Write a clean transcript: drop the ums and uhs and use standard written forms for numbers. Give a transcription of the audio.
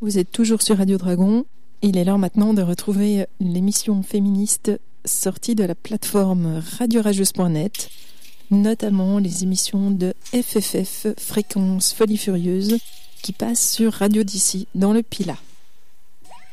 Vous êtes toujours sur Radio Dragon. Il est l'heure maintenant de retrouver l'émission féministe sortie de la plateforme radiorageuse.net, notamment les émissions de FFF, Fréquence Folie Furieuse, qui passent sur Radio d'ici dans le Pilat.